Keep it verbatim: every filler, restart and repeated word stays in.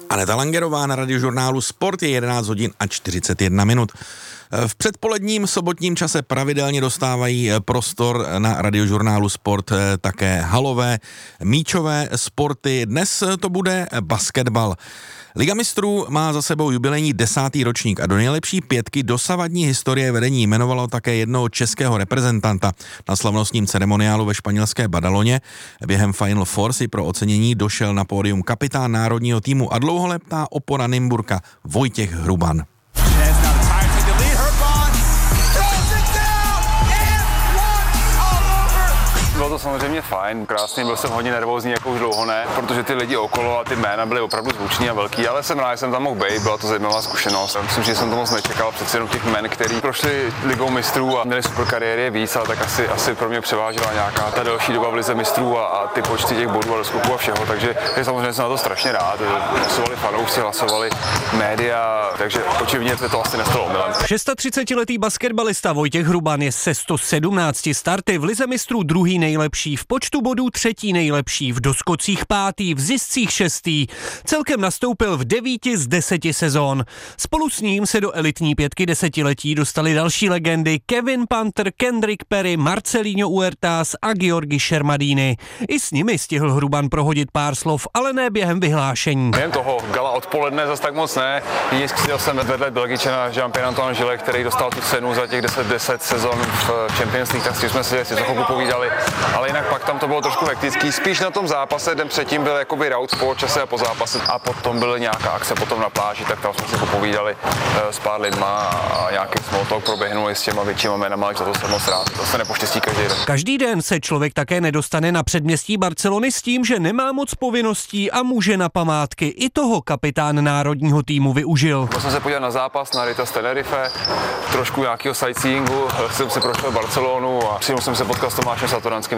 Aneta Langerová na Radiožurnálu Sport, je jedenáct hodin a čtyřicet jedna minut. V předpoledním sobotním čase pravidelně dostávají prostor na Radiožurnálu Sport také halové, míčové sporty. Dnes to bude basketbal. Liga mistrů má za sebou jubilejní desátý ročník a do nejlepší pětky dosavadní historie vedení jmenovalo také jednoho českého reprezentanta. Na slavnostním ceremoniálu ve španělské Badaloně během Final Four si pro ocenění došel na pódium kapitán národního týmu a dlouholetá opora Nymburka Vojtěch Hruban. Bylo to samozřejmě fajn, krásný, byl jsem hodně nervózní, jako už dlouho ne, protože ty lidi okolo a ty jména byly opravdu zvuční a velký, ale jsem rád, že jsem tam mohl být, byla to zajímavá zkušenost. Myslím, že jsem to moc nečekal, přeci jenom těch jmen, který prošli ligou mistrů a měli super kariéry víc, ale tak asi, asi pro mě převážila nějaká ta delší doba v lize mistrů a, a ty počty těch bodů a doskoků a všeho, takže samozřejmě jsem na to strašně rád. Hlasovali fanoušci, hlasovali média, takže očividně se to asi nestalo omylem. třicetišestiletý basketbalista Vojtěch Hruban je se sto sedmnácti starty v lize mistrů druhý nejlepší, v počtu bodů třetí nejlepší, v doskocích pátý, v ziscích šestý. Celkem nastoupil v devíti z deseti sezón. Spolu s ním se do elitní pětky desetiletí dostali další legendy Kevin Panther, Kendrick Perry, Marcelinho Huertas a Giorgi Shermadini. I s nimi stihl Hruban prohodit pár slov, ale ne během vyhlášení. Jen toho gala odpoledne zas tak moc ne. Jiskal jsem vedle Belgičana Jean-Pierre Antoine Gilles, který dostal tu cenu za těch deset deset sezon v Champions League, tak s tím jsme si, si za chvilku povídali. Ale jinak pak tam to bylo trošku hektický. Spíš na tom zápase, den předtím byl jakoby raut po čase a po zápase a potom byla nějaká akce potom na pláži, tak tam jsme si popovídali s pár lidma a nějaký small talk proběhnul s těma většíma jménama, takže za to jsem moc rád. To se nepoštěstí každý den. Každý den se člověk také nedostane na předměstí Barcelony s tím, že nemá moc povinností a může na památky. I toho kapitán národního týmu využil. Byl jsem se podívat na zápas na Rita z Tenerife, trošku nějakého sightseeingu, jsem si prošel Barcelonu a přímo jsem se potkal s Tomášem Satoranským.